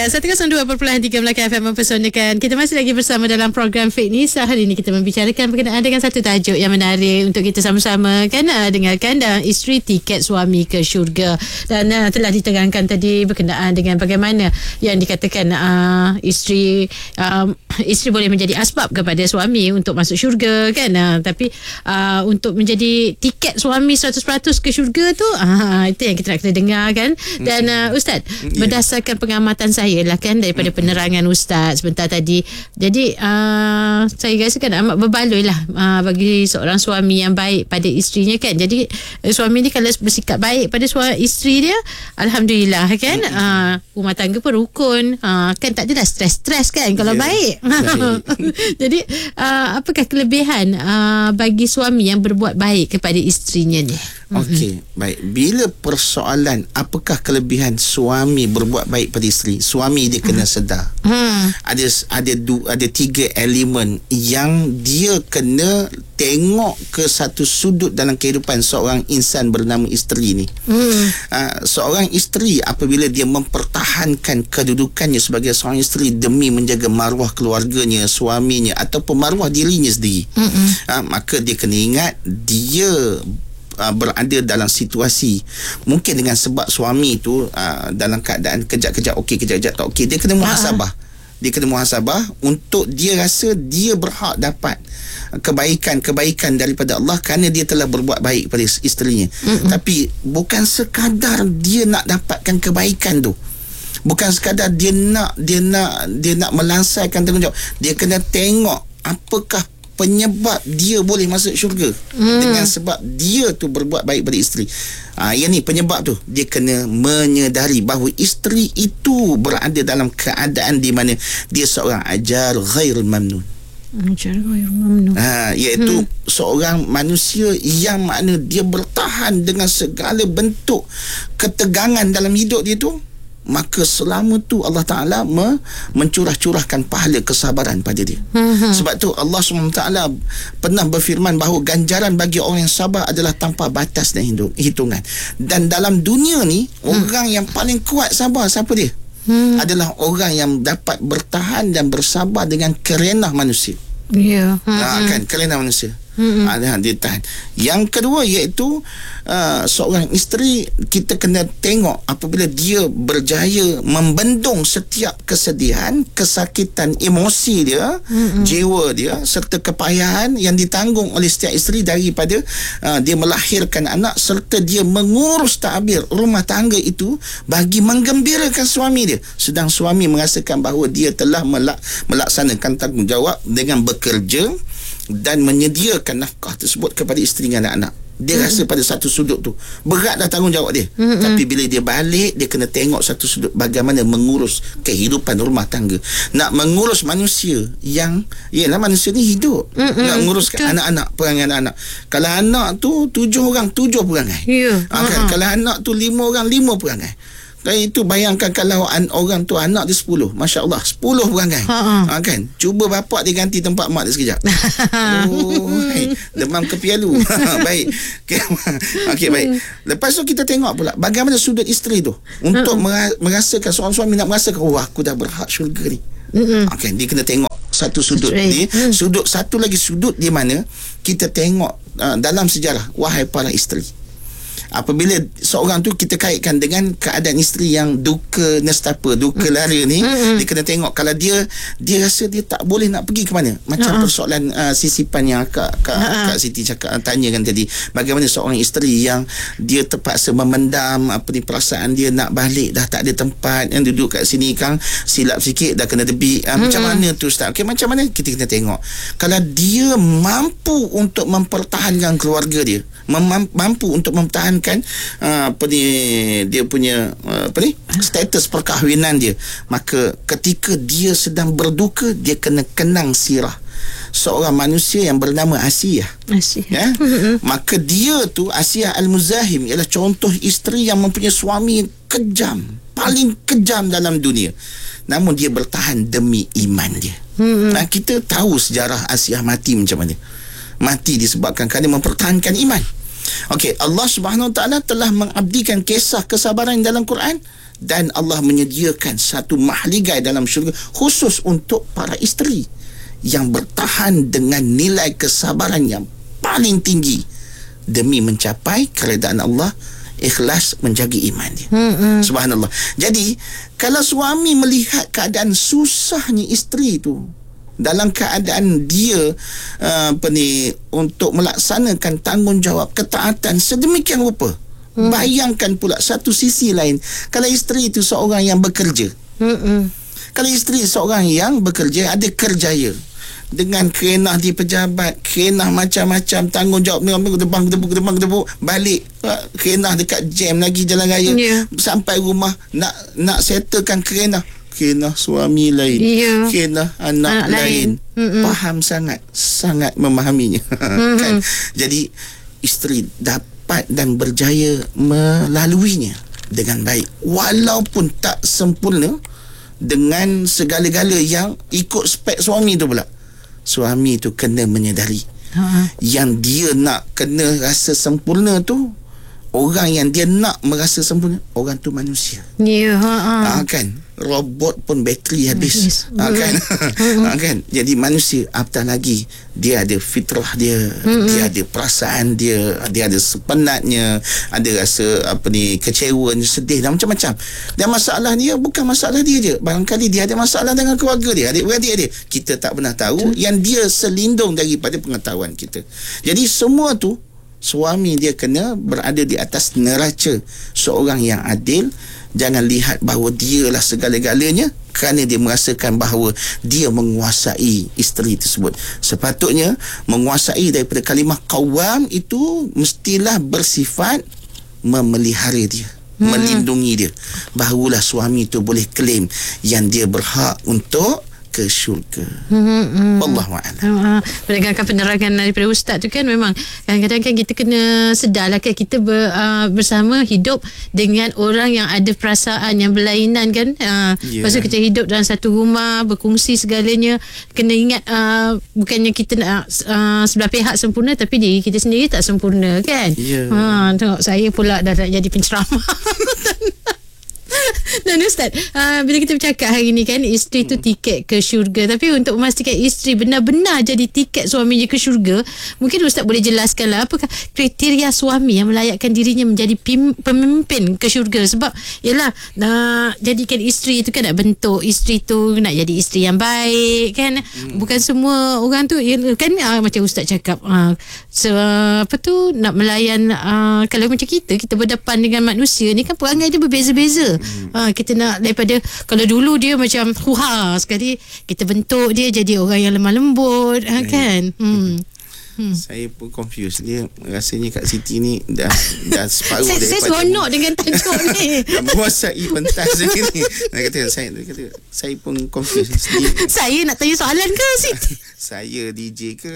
Ya, 102.3 Melaka FM mempersonakan. Kita masih lagi bersama dalam program Fake News. Hari ini kita membicarakan berkenaan dengan satu tajuk yang menarik untuk kita sama-sama dengarkan. Isteri tiket suami ke syurga. Dan telah diterangkan tadi berkenaan dengan bagaimana yang dikatakan isteri boleh menjadi asbab kepada suami untuk masuk syurga kan. Tapi untuk menjadi tiket suami 100% ke syurga tu, itu yang kita nak kena dengar kan. Dan Ustaz, berdasarkan pengamatan saya lah kan, daripada penerangan Ustaz sebentar tadi, jadi saya rasakan amat berbaloi lah bagi seorang suami yang baik pada isterinya kan. Jadi suami ni kalau bersikap baik pada isteri dia, Alhamdulillah kan, rumah tangga pun rukun, kan tak adalah stres-stres kan kalau baik. Jadi apakah kelebihan bagi suami yang berbuat baik kepada isterinya ni? Okey, baik. Bila persoalan apakah kelebihan suami berbuat baik pada isteri, suami dia kena sedar. Ada tiga elemen yang dia kena tengok ke satu sudut dalam kehidupan seorang insan bernama isteri ni. Seorang isteri apabila dia mempertahankan kedudukannya sebagai seorang isteri demi menjaga maruah keluarganya, suaminya ataupun maruah dirinya sendiri, maka dia kena ingat dia berada dalam situasi mungkin dengan sebab suami tu dalam keadaan kejap-kejap okey, kejap-kejap tak okey, dia kena muhasabah. Dia kena muhasabah untuk dia rasa dia berhak dapat kebaikan daripada Allah kerana dia telah berbuat baik pada isterinya. Tapi bukan sekadar dia nak dapatkan kebaikan tu, bukan sekadar dia nak melansaikan tanggungjawab. Dia kena tengok apakah penyebab dia boleh masuk syurga dengan sebab dia tu berbuat baik pada isteri. Yang ni penyebab tu, dia kena menyedari bahawa isteri itu berada dalam keadaan di mana dia seorang ajar ghairul mamnun. Iaitu seorang manusia yang mana dia bertahan dengan segala bentuk ketegangan dalam hidup dia tu, maka selama tu Allah Ta'ala mencurah-curahkan pahala kesabaran pada dia. Sebab tu Allah SWT pernah berfirman bahawa ganjaran bagi orang yang sabar adalah tanpa batas dan hitungan. Dan dalam dunia ni, orang yang paling kuat sabar siapa dia? Adalah orang yang dapat bertahan dan bersabar dengan kerenah manusia. Kan, kerenah manusia. Dia tahan. Yang kedua iaitu seorang isteri, kita kena tengok apabila dia berjaya membendung setiap kesedihan, kesakitan emosi dia, jiwa dia serta kepayahan yang ditanggung oleh setiap isteri daripada dia melahirkan anak serta dia mengurus tadbir rumah tangga itu bagi menggembirakan suami dia, sedang suami merasakan bahawa dia telah melaksanakan tanggungjawab dengan bekerja dan menyediakan nafkah tersebut kepada isteri dan anak-anak. Dia rasa pada satu sudut tu beratlah tanggungjawab dia. Tapi bila dia balik, dia kena tengok satu sudut bagaimana mengurus kehidupan rumah tangga. Nak mengurus manusia yang, yelah manusia ni hidup, nak menguruskan anak-anak, perangai anak-anak. Kalau anak tu 7 orang, 7 perangai. Kalau anak tu 5 orang, 5 perangai. Dan itu bayangkan kalau orang tu anak dia 10, Masya Allah, 10 perangai. Kan? Cuba bapak dia ganti tempat mak dia sekejap. Demam kepialu. Baik. Okey, baik. Lepas tu kita tengok pula bagaimana sudut isteri tu untuk merasakan, seorang suami nak merasakan, aku dah berhak syurga ni. Okay, dia kena tengok satu sudut ni. Satu lagi sudut di mana kita tengok dalam sejarah, wahai para isteri, apabila seorang tu kita kaitkan dengan keadaan isteri yang duka nestapa, duka lara ni, dia kena tengok kalau dia rasa dia tak boleh nak pergi ke mana. Macam persoalan sisipan yang Kak Siti cakap, tanyakan tadi, bagaimana seorang isteri yang dia terpaksa memendam perasaan dia nak balik, dah tak ada tempat, yang duduk kat sini Kang, silap sikit dah kena debit. Macam mana tu Ustaz? Okey, macam mana? Kita kena tengok kalau dia mampu untuk mempertahankan keluarga dia, mampu untuk mempertahankan dia punya status perkahwinan dia, maka ketika dia sedang berduka, dia kena kenang sirah seorang manusia yang bernama Asiyah. Maka dia tu, Asiyah Al-Muzahim, ialah contoh isteri yang mempunyai suami kejam, paling kejam dalam dunia, namun dia bertahan demi iman dia. Kita tahu sejarah Asiyah mati macam mana. Mati disebabkan kerana mempertahankan iman. Okey, Allah Subhanahu Wa Taala telah mengabdikan kisah kesabaran dalam Quran, dan Allah menyediakan satu mahligai dalam syurga khusus untuk para isteri yang bertahan dengan nilai kesabaran yang paling tinggi demi mencapai keredaan Allah, ikhlas menjaga iman dia. Subhanallah. Jadi kalau suami melihat keadaan susahnya isteri tu dalam keadaan dia untuk melaksanakan tanggungjawab ketaatan sedemikian rupa, bayangkan pula satu sisi lain kalau isteri itu seorang yang bekerja. Kalau isteri seorang yang bekerja, ada kerjaya dengan kenah di pejabat, kenah macam-macam, tanggungjawab gedebang balik, kenah dekat jam lagi jalan raya, sampai rumah nak settlekan kenah suami lain, kenah anak lain. Faham sangat memahaminya. Kan? Jadi isteri dapat dan berjaya melaluinya dengan baik, walaupun tak sempurna dengan segala-gala yang ikut spek suami tu pula. Suami tu kena menyedari yang dia nak kena rasa sempurna tu, orang yang dia nak merasa sempurna, orang tu manusia. Kan, robot pun bateri habis. Kan. Kan, jadi manusia, apatah lagi dia ada fitrah dia, dia ada perasaan dia ada sepenatnya, ada rasa kecewa, sedih dan macam-macam. Dan masalah dia bukan masalah dia je, barangkali dia ada masalah dengan keluarga dia, adik-beradik dia, kita tak pernah tahu. Yang dia selindung daripada pengetahuan kita. Jadi semua tu suami dia kena berada di atas neraca seorang yang adil. Jangan lihat bahawa dialah segala-galanya kerana dia merasakan bahawa dia menguasai isteri tersebut. Sepatutnya menguasai daripada kalimah qawwam itu mestilah bersifat memelihara dia, melindungi dia. Barulah suami itu boleh claim yang dia berhak untuk ke syurga. Wallahu a'lam. Berdasarkan penerangan daripada ustaz tu kan, memang kadang-kadang kan kita kena sedarlah kan, kita bersama hidup dengan orang yang ada perasaan yang berlainan kan. Lepas tu kita hidup dalam satu rumah, berkongsi segalanya. Kena ingat bukannya kita nak sebelah pihak sempurna, tapi diri kita sendiri tak sempurna kan. Tengok saya pula dah nak jadi penceramah. Dan Ustaz, bila kita bercakap hari ni kan, isteri tu tiket ke syurga, tapi untuk memastikan isteri benar-benar jadi tiket suaminya ke syurga, mungkin Ustaz boleh jelaskan lah apakah kriteria suami yang melayakkan dirinya menjadi pemimpin ke syurga. Sebab yalah, nak jadikan isteri tu kan, nak bentuk isteri tu nak jadi isteri yang baik kan. Bukan semua orang tu kan, macam Ustaz cakap, nak melayan, kalau macam kita berdepan dengan manusia ni kan, perangai dia berbeza-beza. Kita nak daripada, kalau dulu dia macam sekali, kita bentuk dia jadi orang yang lemah lembut, kan. Saya pun confused. Dia rasanya Kak Siti ni dah separuh daripada saya seronok dengan tajuk ni. Menguasai pentas ni. Saya pun confused. Saya nak tanya soalan ke Siti? Saya DJ ke?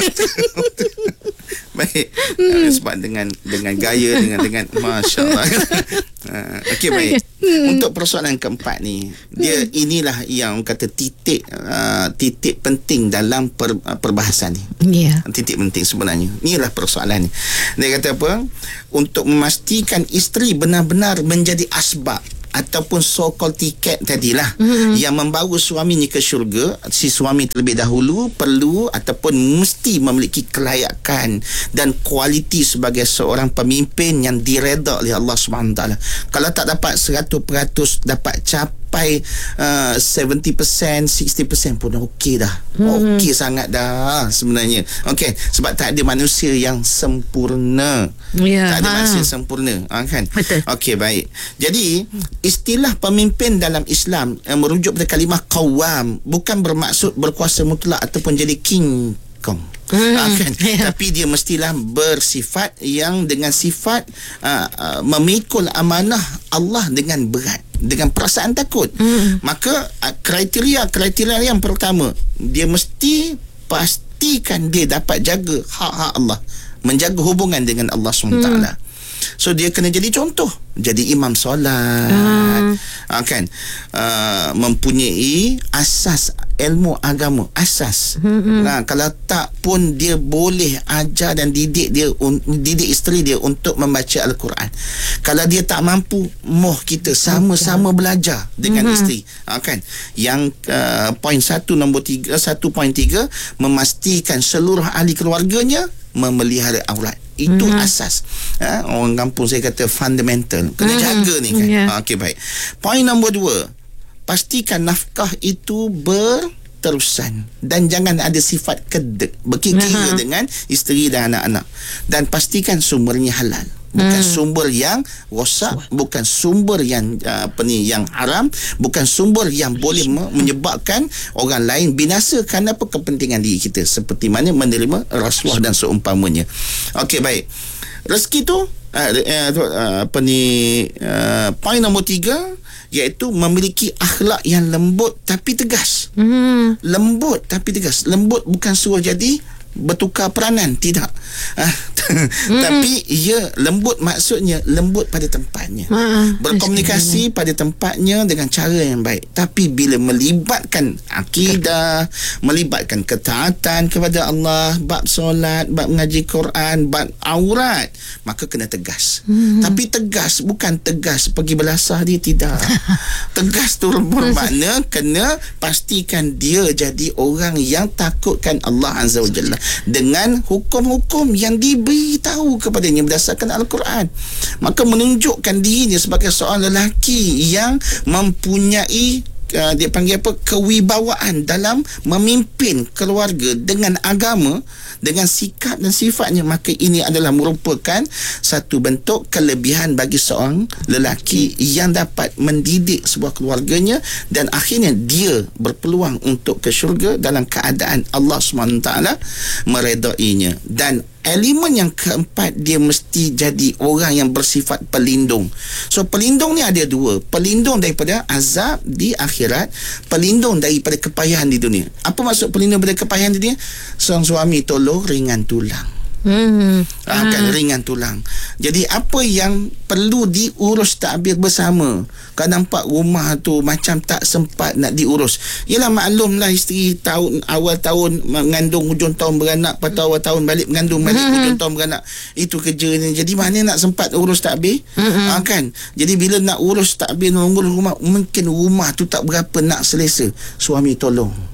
Baik. Sebab dengan gaya, dengan masya-Allah. Okey, baik. Untuk persoalan keempat ni, dia inilah yang kata titik penting dalam perbahasan ni. Titik penting sebenarnya. Inilah persoalan ni. Dia kata apa? Untuk memastikan isteri benar-benar menjadi asbab ataupun so-called tiket tadilah yang membawa suaminya ke syurga, si suami terlebih dahulu perlu ataupun mesti memiliki kelayakan dan kualiti sebagai seorang pemimpin yang direda oleh Allah SWT. Kalau tak dapat 100% dapat capai 70%, 60% pun okey dah. Okey sangat dah sebenarnya. Okey, sebab tak ada manusia yang sempurna. Tak ada manusia sempurna, kan? Okey, baik. Jadi istilah pemimpin dalam Islam merujuk pada kalimah qawwam, bukan bermaksud berkuasa mutlak ataupun jadi king kong. Kan? Tapi dia mestilah bersifat yang dengan sifat memikul amanah Allah dengan berat, dengan perasaan takut. Maka kriteria yang pertama, dia mesti pastikan dia dapat jaga hak-hak Allah, menjaga hubungan dengan Allah SWT. So dia kena jadi contoh, jadi imam solat, kan, mempunyai asas ilmu agama asas. Kalau tak pun dia boleh ajar dan didik isteri dia untuk membaca Al-Quran. Kalau dia tak mampu, kita sama-sama belajar dengan isteri. Kan? Yang poin 1 nombor 3, 1.3, memastikan seluruh ahli keluarganya memelihara aurat. Itu asas. Orang kampung saya kata fundamental. Kena jaga ni kan. Okey, baik. Poin nombor 2, pastikan nafkah itu berterusan dan jangan ada sifat kedek berkira dengan isteri dan anak-anak, dan pastikan sumbernya halal, bukan sumber yang rosak, bukan sumber yang yang haram, bukan sumber yang boleh menyebabkan orang lain binasa kerana kepentingan diri kita, seperti mana menerima rasuah dan seumpamanya. Okey, baik. Rezeki tu poin nombor 3, iaitu memiliki akhlak yang lembut tapi tegas. Lembut tapi tegas. Lembut bukan suruh jadi bertukar peranan, tidak. Tapi ia lembut, maksudnya lembut pada tempatnya, berkomunikasi pada tempatnya dengan cara yang baik. Tapi bila melibatkan akidah, melibatkan ketaatan kepada Allah, bab solat, bab mengaji Quran, bab aurat, maka kena tegas. Tapi tegas bukan tegas pergi belasah dia, tidak. Tegas tu bermakna kena pastikan dia jadi orang yang takutkan Allah Azza wa Jalla dengan hukum-hukum yang diberitahu kepadanya berdasarkan Al-Quran. Maka menunjukkan dirinya sebagai seorang lelaki yang mempunyai dia panggil apa, kewibawaan dalam memimpin keluarga dengan agama, dengan sikap dan sifatnya. Maka ini adalah merupakan satu bentuk kelebihan bagi seorang lelaki yang dapat mendidik sebuah keluarganya, dan akhirnya dia berpeluang untuk ke syurga dalam keadaan Allah SWT meredainya. Dan elemen yang keempat, dia mesti jadi orang yang bersifat pelindung. So pelindung ni ada dua, pelindung daripada azab di akhirat, pelindung daripada kepayahan di dunia. Apa maksud pelindung daripada kepayahan di dunia? Seorang suami tolong ringan tulang. Kan ringan tulang. Jadi apa yang perlu diurus takbir bersama, kau nampak rumah tu macam tak sempat nak diurus, yelah maklumlah, isteri awal tahun mengandung, hujung tahun beranak, lepas tu awal tahun balik mengandung balik, hujung tahun beranak, itu kerjanya. Jadi mana nak sempat urus takbir? Kan? Jadi bila nak urus takbir, urus rumah, mungkin rumah tu tak berapa nak selesa. Suami tolong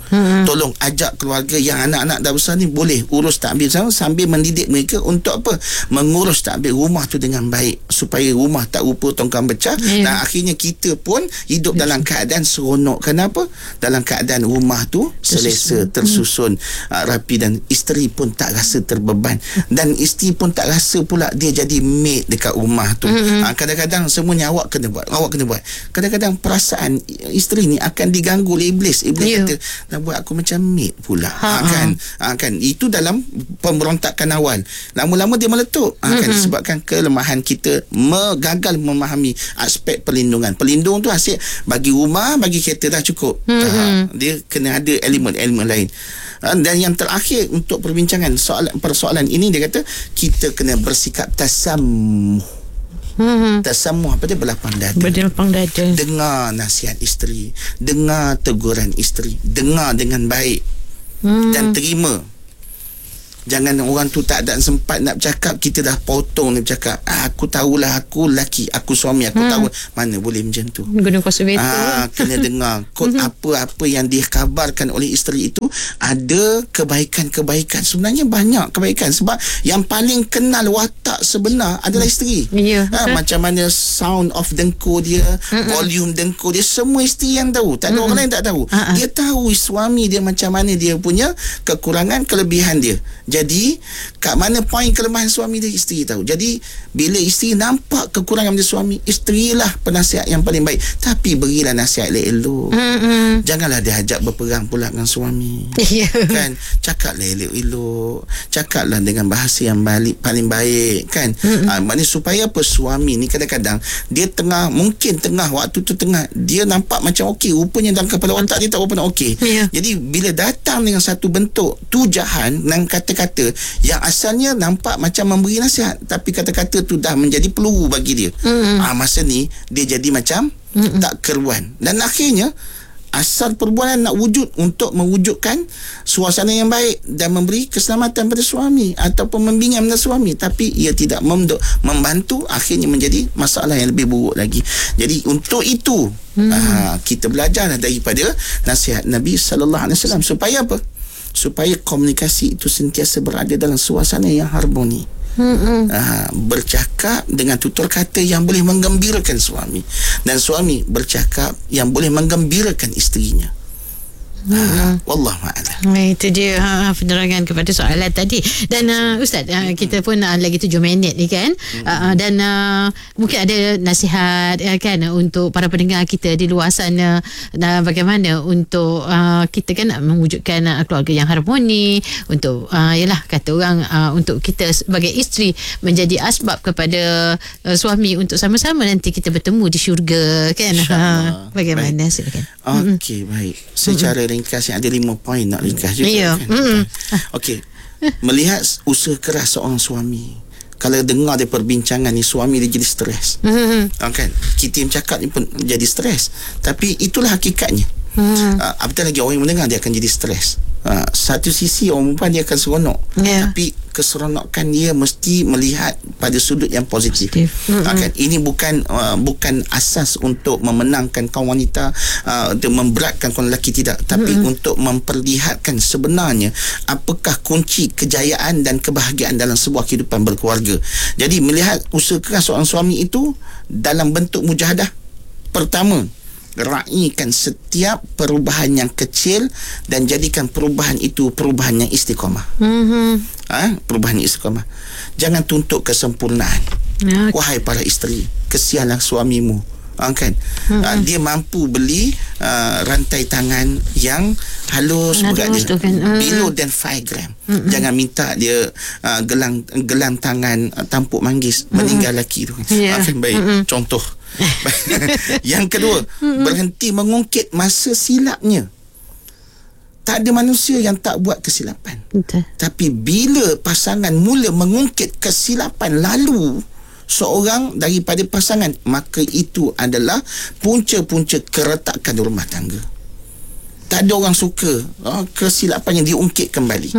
ajak keluarga yang anak-anak dah besar ni boleh urus takbir sambil mendidik mereka untuk apa? Mengurus takbir rumah tu dengan baik, supaya rumah tak rupa tongkang pecah. Dan akhirnya kita pun hidup dalam keadaan seronok. Kenapa? Dalam keadaan rumah tu selesa, tersusun, rapi, dan isteri pun tak rasa terbeban, dan isteri pun tak rasa pula dia jadi maid dekat rumah tu. Kadang-kadang semuanya awak kena buat. Kadang-kadang perasaan isteri ni akan diganggu oleh iblis. Iblis kata, buat aku macam maid pula. Kan itu dalam pemberontakan awal, lama-lama dia meletup. Kan disebabkan kelemahan kita gagal memahami aspek perlindungan. Pelindung tu asyik bagi rumah, bagi kereta dah cukup. Dia kena ada elemen-elemen lain. Dan yang terakhir untuk perbincangan persoalan ini, dia kata kita kena bersikap tasammuh. Tasammuh apa dia? Berlapang dada. Dengar nasihat isteri, dengar teguran isteri, dengar dengan baik, dan terima. Jangan orang tu tak ada sempat nak bercakap, kita dah potong dia bercakap. Aku tahulah, aku lelaki, aku suami, aku tahu. Mana boleh macam tu? Guna kuasa veto. Kena dengar apa-apa yang dikabarkan oleh isteri itu ada kebaikan-kebaikan. Sebenarnya banyak kebaikan, sebab yang paling kenal watak sebenar adalah isteri. Macam mana sound of dengkur dia, volume dengkur dia, semua isteri yang tahu. Tak ada orang lain tak tahu. Dia tahu suami dia macam mana, dia punya kekurangan, kelebihan dia. Jadi kat mana poin kelemahan suami dia, isteri tahu. Jadi bila isteri nampak kekurangan dia suami, isterilah penasihat yang paling baik. Tapi berilah nasihat elok-elok. Janganlah dia ajak berperang pula dengan suami. Kan? Cakaplah elok-elok, cakaplah dengan bahasa yang paling baik, kan? Maknanya supaya apa? Suami ni kadang-kadang dia mungkin tengah waktu tu dia nampak macam okey, rupanya dalam kepala otak dia tak berapa nak okey. Jadi bila datang dengan satu bentuk tujahan dan kata-kata yang asalnya nampak macam memberi nasihat, tapi kata-kata tu dah menjadi peluru bagi dia. Masa ni dia jadi macam tak keruan, dan akhirnya asal perbualan nak wujud untuk mewujudkan suasana yang baik dan memberi keselamatan pada suami ataupun membina suami, tapi ia tidak membantu, akhirnya menjadi masalah yang lebih buruk lagi. Jadi untuk itu kita belajarlah daripada nasihat Nabi sallallahu alaihi wasallam supaya apa? Supaya komunikasi itu sentiasa berada dalam suasana yang harmoni. Bercakap dengan tutur kata yang boleh menggembirakan suami, dan suami bercakap yang boleh menggembirakan isterinya. Wallahu a'lam. Itu dia penerangan kepada soalan tadi. Dan Ustaz, kita pun lagi 7 minit ni kan. Dan mungkin ada nasihat kan untuk para pendengar kita di luar sana, dan bagaimana untuk kita kan nak mewujudkan keluarga yang harmoni, untuk yalah kata orang untuk kita sebagai isteri menjadi asbab kepada suami untuk sama-sama nanti kita bertemu di syurga kan. Bagaimana, silakan. Okey, baik. Secara ringkas, ada 5 poin nak ringkas juga kan. Okey. Melihat usaha keras seorang suami. Kalau dengar dia perbincangan ni, suami dia jadi stres. Kan? Kita yang cakap ni pun jadi stres. Tapi itulah hakikatnya. Apatah lagi orang yang mendengar, dia akan jadi stres. Satu sisi orang perempuan dia akan seronok, tapi keseronokan dia mesti melihat pada sudut yang positif. Kan? Ini bukan asas untuk memenangkan kaum wanita, untuk memberatkan kaum lelaki, tidak, tapi untuk memperlihatkan sebenarnya apakah kunci kejayaan dan kebahagiaan dalam sebuah kehidupan berkeluarga. Jadi melihat usaha keras seorang suami itu dalam bentuk mujahadah. Pertama, raikan setiap perubahan yang kecil dan jadikan perubahan itu perubahan yang istiqamah. Perubahan yang istiqamah. Jangan tuntut kesempurnaan. Wahai para isteri, kesianlah suamimu. Kan? Dia mampu beli rantai tangan yang halus beratnya below than 5 gram. Jangan minta dia gelang tangan tampuk manggis meninggal lelaki tu. Kan? Baik, contoh. Yang kedua, berhenti mengungkit masa silapnya. Tak ada manusia yang tak buat kesilapan. Tapi bila pasangan mula mengungkit kesilapan lalu seorang daripada pasangan, maka itu adalah punca-punca keretakan rumah tangga. Tak ada orang suka kesilapan yang diungkit kembali.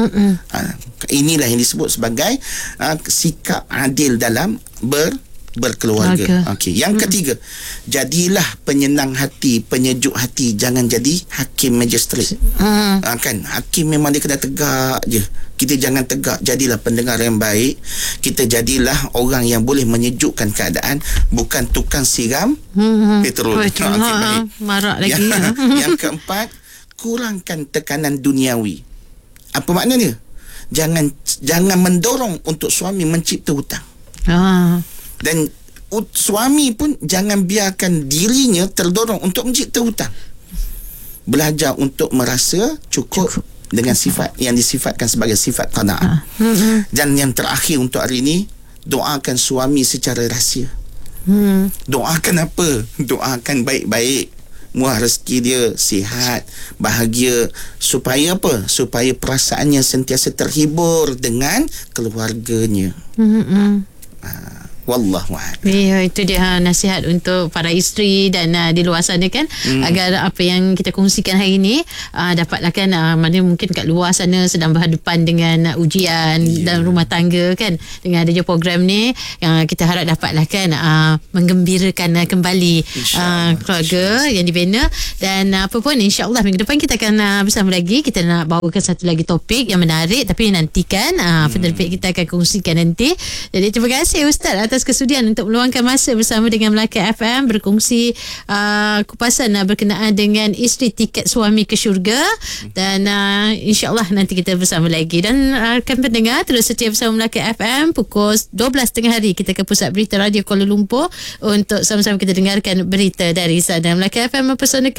Inilah yang disebut sebagai sikap adil dalam berkeluarga. Okey. Yang ketiga, jadilah penyenang hati, penyejuk hati, jangan jadi hakim magistrate. Kan, hakim memang dia kena tegak je. Kita jangan tegak, jadilah pendengar yang baik. Kita jadilah orang yang boleh menyejukkan keadaan, bukan tukang siram petrol. Marak lagi. Yang keempat, kurangkan tekanan duniawi. Apa maknanya? Jangan mendorong untuk suami mencipta hutang. Dan suami pun jangan biarkan dirinya terdorong untuk mencipta hutang. Belajar untuk merasa cukup dengan sifat yang disifatkan sebagai sifat qanaah. Dan yang terakhir untuk hari ini, doakan suami secara rahsia. Doakan apa? Doakan baik-baik, murah rezeki dia, sihat, bahagia, supaya apa? Supaya perasaannya sentiasa terhibur dengan keluarganya. Wallahu'alam. Ya, itu dia nasihat untuk para isteri dan di luar sana kan, agar apa yang kita kongsikan hari ini dapatlah kan, mana mungkin kat luar sana sedang berhadapan dengan ujian dalam rumah tangga kan, dengan adanya program ni yang kita harap dapatlah kan menggembirakan kembali keluarga yang dibina. Dan apa pun, insya-Allah minggu depan kita akan bersama lagi. Kita nak bawakan satu lagi topik yang menarik, tapi nantikan penerbit kita akan kongsikan nanti. Jadi terima kasih Ustaz atas kesudian untuk meluangkan masa bersama dengan Melaka FM, berkongsi kupasan berkenaan dengan isteri tiket suami ke syurga. Dan insya-Allah nanti kita bersama lagi. Dan akan pendengar terus setia bersama Melaka FM. Pukul 12.30 hari kita ke Pusat Berita Radio Kuala Lumpur untuk sama-sama kita dengarkan berita dari sana. Melaka FM mempersonalkan